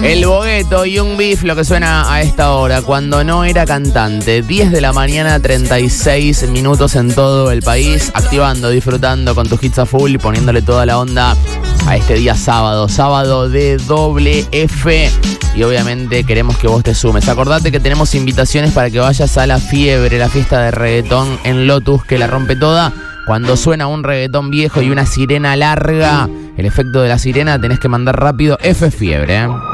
El Bogueto y un Beef, lo que suena a esta hora, cuando no era cantante. 10 de la mañana, 36 minutos en todo el país, activando, disfrutando con tus hits a full, poniéndole toda la onda a este día sábado de doble F. Y obviamente queremos que vos te sumes. Acordate que tenemos invitaciones para que vayas a La Fiebre, la fiesta de reggaetón en Lotus, que la rompe toda. Cuando suena un reggaetón viejo y una sirena larga, el efecto de la sirena, tenés que mandar rápido F Fiebre,